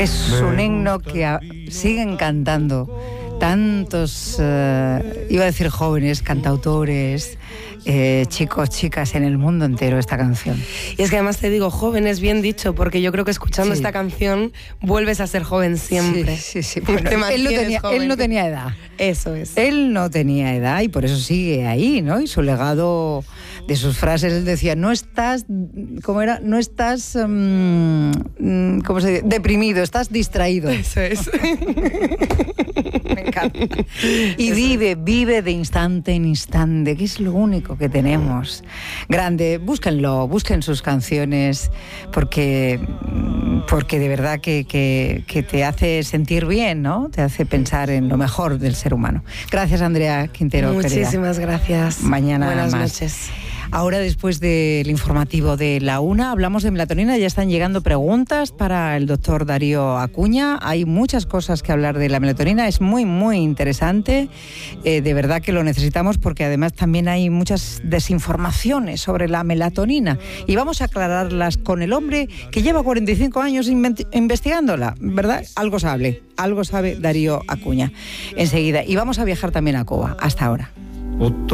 Es un himno que siguen cantando tantos, iba a decir jóvenes, cantautores, chicos, chicas en el mundo entero esta canción. Y es que además te digo, jóvenes, bien dicho, porque yo creo que escuchando esta canción vuelves a ser joven siempre. Sí. Bueno, él no tenía edad. Eso es. Él no tenía edad y por eso sigue ahí, ¿no? Y su legado de sus frases, él decía, no estás, ¿cómo era? No estás, ¿cómo se dice? Deprimido, estás distraído. Eso es. Me encanta. Y vive de instante en instante, que es lo único que tenemos. Grande, búsquenlo, busquen sus canciones, porque de verdad que te hace sentir bien, ¿no? Te hace pensar en lo mejor del ser humano. Gracias, Andrea Quintero. Muchísimas gracias. Mañana Buenas más. noches. Ahora, después del informativo de la 1, hablamos de melatonina. Ya están llegando preguntas para el doctor Darío Acuña. Hay muchas cosas que hablar de la melatonina. Es muy, muy interesante. De verdad que lo necesitamos porque además también hay muchas desinformaciones sobre la melatonina. Y vamos a aclararlas con el hombre que lleva 45 años investigándola, ¿verdad? Algo sabe Darío Acuña. Enseguida. Y vamos a viajar también a Cuba. Hasta ahora.